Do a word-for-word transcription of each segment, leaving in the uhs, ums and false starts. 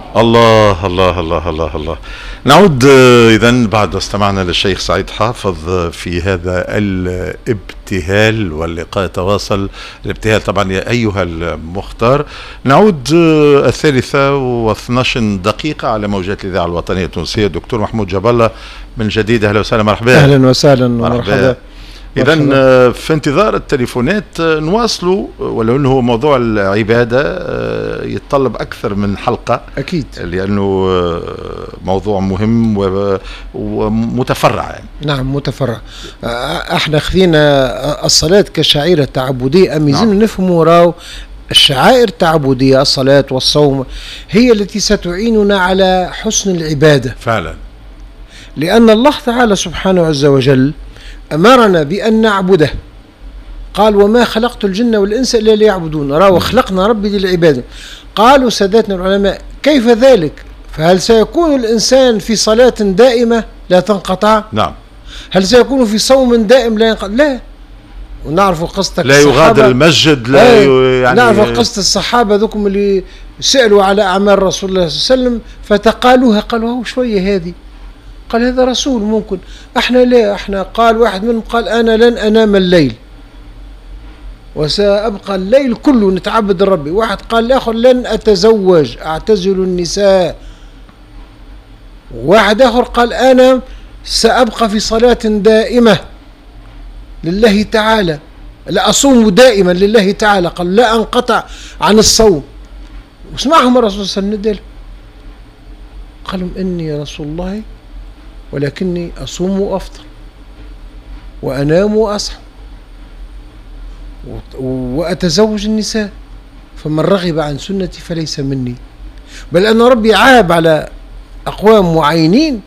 الله الله الله الله الله. نعود إذن بعد استمعنا للشيخ سعيد حافظ في هذا الابتهال، واللقاء تواصل. الابتهال طبعا يا أيها المختار. نعود الثالثة واثناش دقيقة على موجات الإذاعة الوطنية التونسية. دكتور محمود جاب الله من جديد، أهلا وسهلا. مرحبا. أهلا وسهلا ومرحبا. إذن في انتظار التليفونات نواصلوا، ولو أنه هو موضوع العبادة يتطلب أكثر من حلقة أكيد، لأنه موضوع مهم ومتفرع يعني. نعم متفرع. احنا خذينا الصلاة كشعيرة تعبدية، أم يلزمنا نعم. نفهموا راو الشعائر التعبدية الصلاة والصوم هي التي ستعيننا على حسن العبادة فعلا، لأن الله تعالى سبحانه عز وجل أمرنا بأن نعبده. قال وما خلقت الجن والإنس إلا ليعبدون. راو خلقنا ربي للعبادة. قالوا سادتنا العلماء كيف ذلك؟ فهل سيكون الإنسان في صلاة دائمة لا تنقطع؟ نعم. هل سيكون في صوم دائم لا ينقطع؟ لا. ونعرف قصة لا يغادر المسجد، لا يعني نعرف قصة الصحابة ذكم اللي سألوا على أعمال رسول الله صلى الله عليه وسلم فتقالوها، قالوا هو شوية هذه، قال هذا رسول ممكن، احنا لا، احنا قال واحد منهم قال انا لن انام الليل وسأبقى الليل كله نتعبد ربي. واحد قال الاخر لن اتزوج اعتزل النساء. واحد اخر قال انا سأبقى في صلاة دائمة لله تعالى، لا اصوم دائما لله تعالى، قال لا انقطع عن الصوم. واسمعهم الرسول صلى الله عليه وسلم قال لهم اني رسول الله ولكني أصوم وأفطر وأنام وأصحى وأتزوج النساء، فمن رغب عن سنتي فليس مني. بل أن ربي عاب على أقوام معينين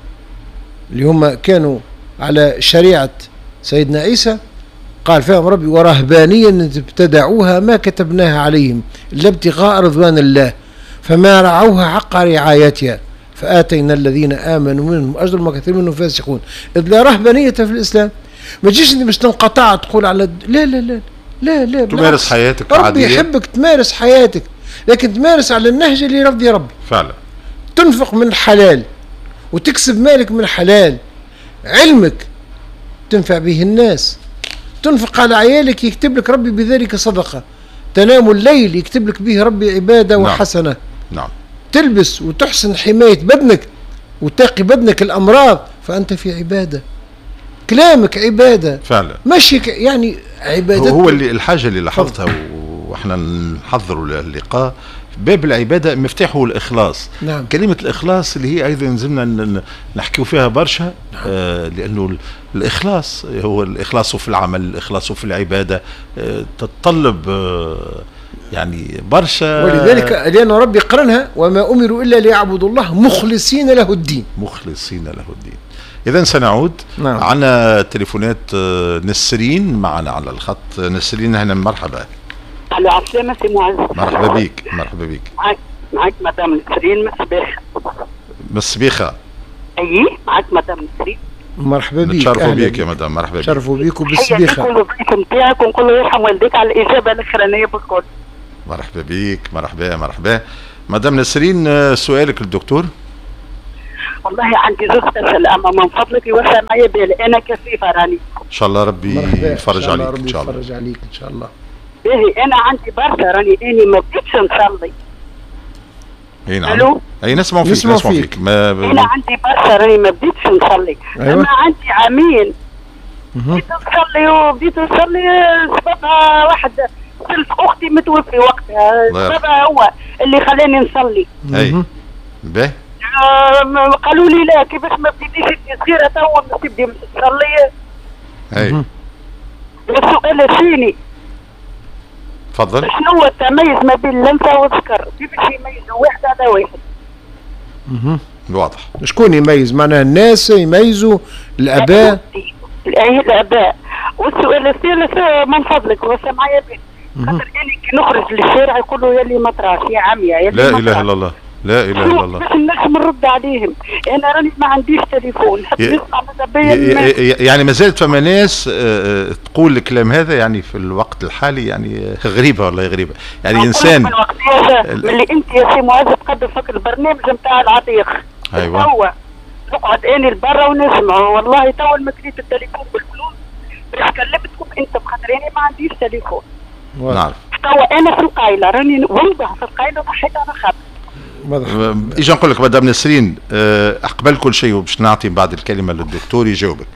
اللي هم كانوا على شريعة سيدنا عيسى، قال فيهم ربي ورهبانيا ابتدعوها ما كتبناها عليهم إلا ابتغاء رضوان الله فما رعوها حق رعايتها فآتينا الذين آمنوا منهم أجر ما كثير منهم فاسقون. إذ لا رهبانية في الإسلام. ما تجيش أنت مش تنقطع تقول على لا لا لا لا لا تمارس حياتك ربي عادية. يحبك تمارس حياتك، لكن تمارس على النهج اللي يرضي ربي فعلا. تنفق من حلال وتكسب مالك من حلال، علمك تنفع به الناس، تنفق على عيالك يكتب لك ربي بذلك صدقة، تنام الليل يكتب لك به ربي عبادة نعم. وحسنة. نعم. تلبس وتحسن حماية بدنك وتقي بدنك الأمراض فأنت في عبادة، كلامك عبادة فعلا، مشيك يعني عبادة. هو اللي الحاجة اللي لاحظتها واحنا نحضروا اللقاء، باب العبادة مفتاحه الإخلاص. نعم. كلمة الإخلاص اللي هي أيضا زلنا نحكيو فيها برشا. نعم. آه لأنه الإخلاص هو الإخلاص في العمل، الإخلاص في العبادة، آه تتطلب آه يعني برشا. ولذلك لأن ربي قرنها وما أمروا إلا ليعبدوا الله مخلصين له الدين. مخلصين له الدين. إذا سنعود. نعم. عنا تليفونات. نسرين معنا على الخط. نسرين هنا، مرحبا. الو عسلامة سي معز. مرحبا بيك. مرحبا بيك. معك معك مدام نسرين من الصباح. من الصبيخة. اي معك مدام نسرين. مرحبا بيك. نتشرفوا بيك يا مدام. مرحبا بيك. شرفوا بيك وبالصبيخة. حيا بيك والضيف نتاعك ونقول له يرحم والديك على الإجابة الأخرانية بالكل. مرحبا بيك. مرحبا مرحبا مدام نسرين، سؤالك للدكتور. والله عندي زوج أسئلة أما من فضلك يوسع معي بالي، أنا كثيفة راني. إن شاء الله ربي يفرج عليك. إن شاء الله ربي يفرج عليك إن شاء الله. باهي أنا عندي برشا راني أني ما بديتش نصلي. اي نعم. الو اي نسمع فيك. نسمع نسمع فيك, فيك. ما ب... أنا عندي برشا راني ما بديتش نصلي. أيوة. أما عندي عامين بديت نصلي وبديت نصلي سببها واحد سلف أختي متوفي وقتها، سببها هو اللي خلاني نصلي. أي باهي. آه قالوا لي لا كيفاش ما بديتيش انت صغيره تو تبدي تصلي. اي. والسؤال الثاني تفضل. شنو هو التميز ما بين اللمسه والسكر؟ كيفاش يميزوا واحد على واحد؟ اها واضح. شكون يميز؟ معناها الناس يميزوا الاباء؟ اي الاباء. والسؤال الثالث من فضلك وسع معايا بيه، خاطر اني كي نخرج للشارع يقولوا يا اللي مطراش يا عمية يا اللي لا مطراش. اله الا الله. لا اله الا الله. باش الناس نرد عليهم، انا راني ما عنديش تليفون، نحب نسمع ماذا بيا. يعني ما زالت فما ناس تقول الكلام هذا يعني في الوقت الحالي، يعني غريبه والله غريبه. يعني انسان من الوقت اللي انت يا سي معز تقدم فيك البرنامج نتاع العتيق. ايوه توا نقعد اني لبرا ونسمعه، والله توا ما كريت التليفون بالفلوس باش كلمتكم انت بخاطر انا ما عنديش تليفون. نعرف. توا انا في القايله راني ولده في القايله ضحيت انا خاطر. اجي نقول لك مدام نسرين، اقبل كل شيء وباش نعطي بعد الكلمه للدكتور يجاوبك.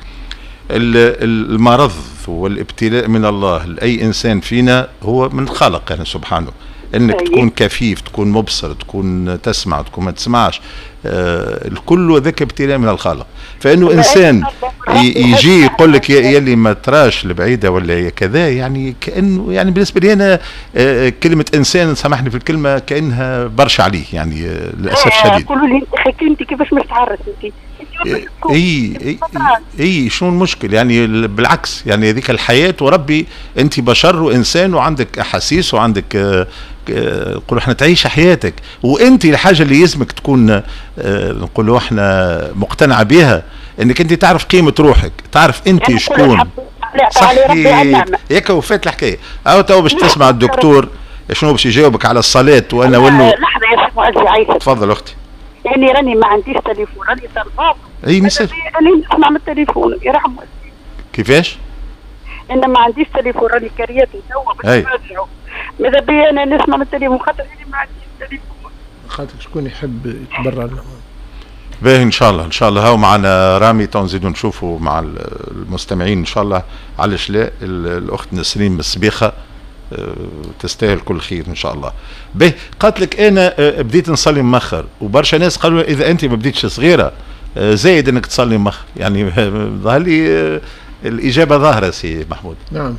المرض والابتلاء من الله لاي انسان فينا هو من خلق يعني سبحانه. انك تكون كفيف، تكون مبصر، تكون تسمع، تكون ما تسمعش، آه الكل ذاك ابتلاء من الخالق. فانه انسان يجي يقول لك يلي ما تراش البعيده ولا كذا، يعني كانه يعني بالنسبه لي انا آه كلمه انسان سامحني في الكلمه كانها برشا عليه يعني آه للاسف الشديد. قولوا لي انت انت كيفاش مش تعرف انت؟ اي اي اي شنو المشكل يعني؟ بالعكس يعني هذيك الحياه وربي انت بشر وانسان وعندك احاسيس وعندك آه نقولوا احنا تعيش حياتك، وانت الحاجه اللي يلزمك تكون اه نقولوا احنا مقتنعه بها، انك انت تعرف قيمه روحك، تعرف انت شكون. صحيح هيك وفات الحكايه. او تو باش تسمع الدكتور شنو باش يجاوبك على الصلاه وانا وانه. لحظه يا سي معز عايشه. تفضل اختي. يعني راني ما عنديش تليفون، راني طالبه. اي مسافر. راني نسمع من التليفون يرحم والديك. كيفاش؟ انا ما عنديش تليفون، راني كرياتي توا باش نرجعوا. ماذا بيا انا نسمع من التليفون خاطر انا ما عنديش تليفون. خاطر شكون يحب يتبرع لنا. باهي ان شاء الله ان شاء الله. هاو معنا رامي تو نزيدوا نشوفوا مع المستمعين ان شاء الله. علاش لا؟ الاخت نسرين بالسبيخه تستاهل كل خير ان شاء الله. باهي قالت لك انا بديت نصلي مؤخر، وبرشا ناس قالوا اذا انت ما بديتش صغيره زايد انك تصلي مؤخر، يعني ظهر لي الاجابه ظاهره سي محمود. نعم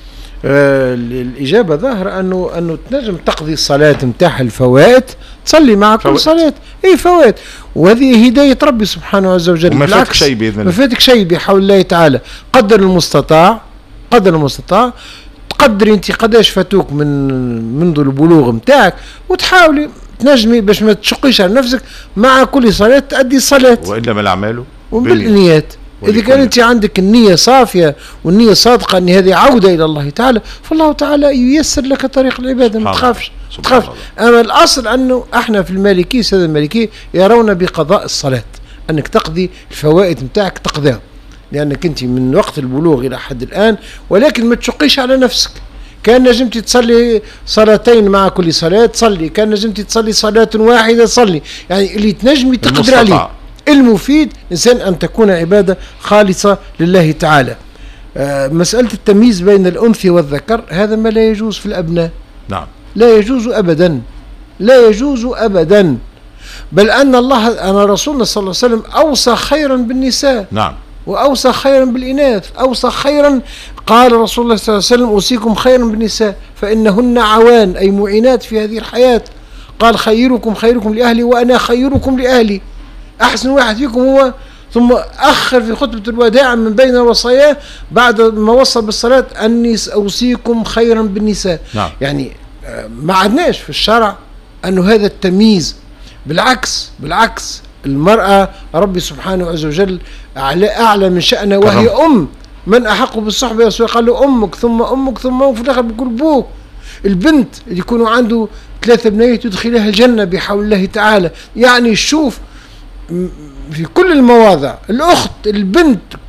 آه الإجابة ظاهرة أنه أنه تنجم تقضي الصلاة نتاعها الفوائت، تصلي مع كل صلاة أي فوائت، وهذه هداية ربي سبحانه عز وجل. وما فاتك شيء بإذن الله، ما فاتك شيء بحول الله تعالى. قدر المستطاع قدر المستطاع تقدري أنت قداش فاتوك من منذ البلوغ نتاعك، وتحاولي تنجمي باش ما تشقيش على نفسك مع كل صلاة تأدي الصلاة. وإنما الأعمال بالنيات. إذا كان أنت عندك النية صافية والنية صادقة أن هذه عودة إلى الله تعالى، فالله تعالى ييسر لك طريق العبادة، ما تخافش تخافش. أما الأصل أنه احنا في المالكية السادة المالكية يرون بقضاء الصلاة، أنك تقضي الفوائد نتاعك تقضيها، لأنك أنت من وقت البلوغ إلى حد الآن، ولكن ما تشقيش على نفسك. كان نجمتي تصلي صلاتين مع كل صلاة تصلي، كان نجمتي تصلي صلاة واحدة تصلي، يعني اللي تنجمي تقدر عليه. المفيد إنسان أن تكون عبادة خالصة لله تعالى. آه مسألة التمييز بين الأنثى والذكر هذا ما لا يجوز في الأبناء. نعم لا يجوز أبدا، لا يجوز أبدا. بل أن الله أن رسولنا صلى الله عليه وسلم أوصى خيرا بالنساء. نعم. وأوصى خيرا بالإناث، أوصى خيرا. قال رسول الله صلى الله عليه وسلم أوصيكم خيرا بالنساء فإنهن عوان أي معينات في هذه الحياة. قال خيركم خيركم لأهلي وأنا خيركم لأهلي. أحسن واحد فيكم هو. ثم أخر في خطبة الوداع من بين الوصايا بعد ما وصى بالصلاة أني أوصيكم خيرا بالنساء. نعم. يعني ما عدناش في الشرع أنه هذا التمييز، بالعكس بالعكس المرأة ربي سبحانه عز وجل أعلى, أعلى من شأنها، وهي أم. من أحق بالصحبة يا قال له أمك ثم أمك ثم أمك، في الآخر بيقول بوك. البنت اللي يكونوا عنده ثلاثة بنات يدخلها الجنة بحول الله تعالى. يعني شوف في كل المواضع الأخت البنت